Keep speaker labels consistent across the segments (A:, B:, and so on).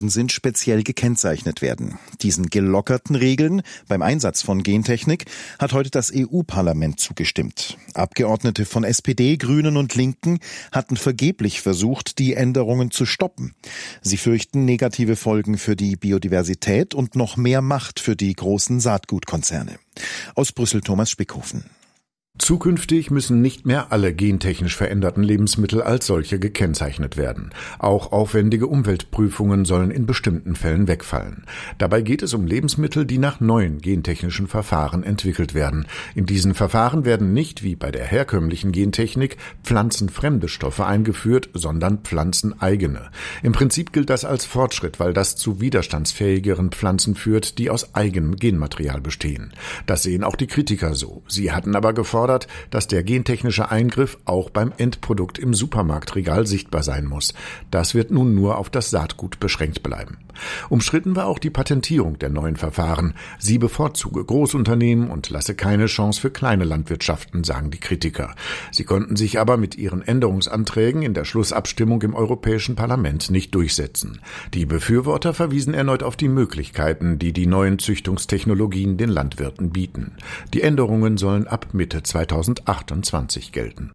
A: Produkten sind, speziell gekennzeichnet werden. Diesen gelockerten Regeln beim Einsatz von Gentechnik hat heute das EU-Parlament zugestimmt. Abgeordnete von SPD, Grünen und Linken hatten vergeblich versucht, die Änderungen zu stoppen. Sie fürchten negative Folgen für die Biodiversität und noch mehr Macht für die großen Saatgutkonzerne. Aus Brüssel Thomas Spickhofen.
B: Zukünftig müssen nicht mehr alle gentechnisch veränderten Lebensmittel als solche gekennzeichnet werden. Auch aufwendige Umweltprüfungen sollen in bestimmten Fällen wegfallen. Dabei geht es um Lebensmittel, die nach neuen gentechnischen Verfahren entwickelt werden. In diesen Verfahren werden nicht, wie bei der herkömmlichen Gentechnik, pflanzenfremde Stoffe eingeführt, sondern pflanzeneigene. Im Prinzip gilt das als Fortschritt, weil das zu widerstandsfähigeren Pflanzen führt, die aus eigenem Genmaterial bestehen. Das sehen auch die Kritiker so. Sie hatten aber gefordert, dass der gentechnische Eingriff auch beim Endprodukt im Supermarktregal sichtbar sein muss. Das wird nun nur auf das Saatgut beschränkt bleiben. Umstritten war auch die Patentierung der neuen Verfahren. Sie bevorzuge Großunternehmen und lasse keine Chance für kleine Landwirtschaften, sagen die Kritiker. Sie konnten sich aber mit ihren Änderungsanträgen in der Schlussabstimmung im Europäischen Parlament nicht durchsetzen. Die Befürworter verwiesen erneut auf die Möglichkeiten, die die neuen Züchtungstechnologien den Landwirten bieten. Die Änderungen sollen ab Mitte 2028 gelten.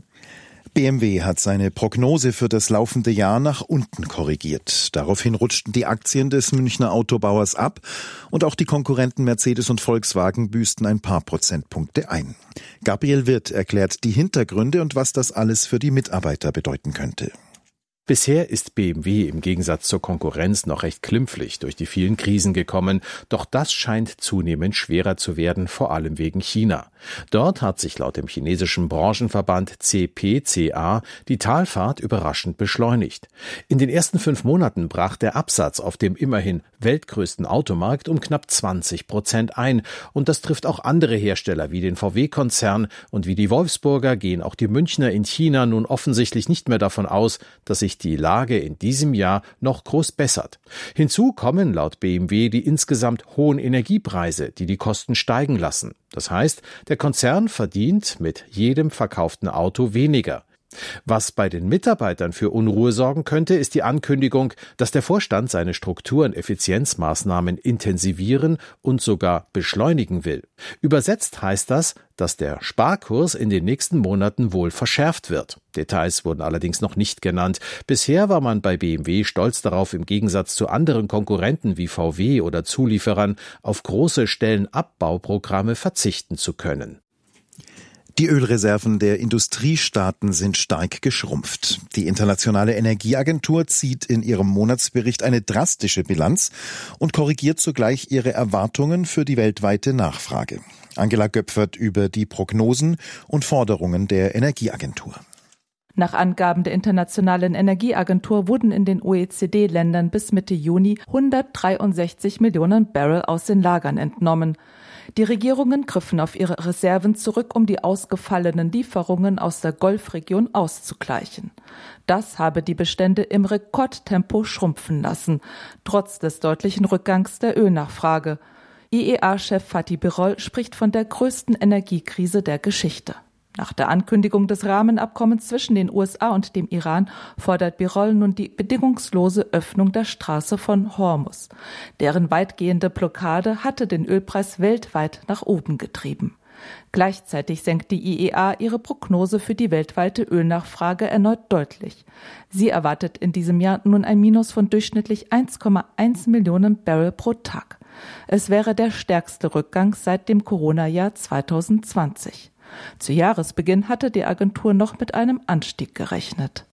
A: BMW hat seine Prognose für das laufende Jahr nach unten korrigiert. Daraufhin rutschten die Aktien des Münchner Autobauers ab und auch die Konkurrenten Mercedes und Volkswagen büßten ein paar Prozentpunkte ein. Gabriel Wirth erklärt die Hintergründe und was das alles für die Mitarbeiter bedeuten könnte.
C: Bisher ist BMW im Gegensatz zur Konkurrenz noch recht klimpflich durch die vielen Krisen gekommen, doch das scheint zunehmend schwerer zu werden, vor allem wegen China. Dort hat sich laut dem chinesischen Branchenverband CPCA die Talfahrt überraschend beschleunigt. In den ersten 5 Monaten brach der Absatz auf dem immerhin weltgrößten Automarkt um knapp 20% ein und das trifft auch andere Hersteller wie den VW-Konzern und wie die Wolfsburger gehen auch die Münchner in China nun offensichtlich nicht mehr davon aus, dass sich die Lage in diesem Jahr noch groß bessert. Hinzu kommen laut BMW die insgesamt hohen Energiepreise, die die Kosten steigen lassen. Das heißt, der Konzern verdient mit jedem verkauften Auto weniger. Was bei den Mitarbeitern für Unruhe sorgen könnte, ist die Ankündigung, dass der Vorstand seine Struktur- und Effizienzmaßnahmen intensivieren und sogar beschleunigen will. Übersetzt heißt das, dass der Sparkurs in den nächsten Monaten wohl verschärft wird. Details wurden allerdings noch nicht genannt. Bisher war man bei BMW stolz darauf, im Gegensatz zu anderen Konkurrenten wie VW oder Zulieferern auf große Stellenabbauprogramme verzichten zu können.
A: Die Ölreserven der Industriestaaten sind stark geschrumpft. Die Internationale Energieagentur zieht in ihrem Monatsbericht eine drastische Bilanz und korrigiert zugleich ihre Erwartungen für die weltweite Nachfrage. Angela Göpfert über die Prognosen und Forderungen der Energieagentur.
D: Nach Angaben der Internationalen Energieagentur wurden in den OECD-Ländern bis Mitte Juni 163 Millionen Barrel aus den Lagern entnommen. Die Regierungen griffen auf ihre Reserven zurück, um die ausgefallenen Lieferungen aus der Golfregion auszugleichen. Das habe die Bestände im Rekordtempo schrumpfen lassen, trotz des deutlichen Rückgangs der Ölnachfrage. IEA-Chef Fatih Birol spricht von der größten Energiekrise der Geschichte. Nach der Ankündigung des Rahmenabkommens zwischen den USA und dem Iran fordert Birol nun die bedingungslose Öffnung der Straße von Hormuz. Deren weitgehende Blockade hatte den Ölpreis weltweit nach oben getrieben. Gleichzeitig senkt die IEA ihre Prognose für die weltweite Ölnachfrage erneut deutlich. Sie erwartet in diesem Jahr nun ein Minus von durchschnittlich 1,1 Millionen Barrel pro Tag. Es wäre der stärkste Rückgang seit dem Corona-Jahr 2020. Zu Jahresbeginn hatte die Agentur noch mit einem Anstieg gerechnet.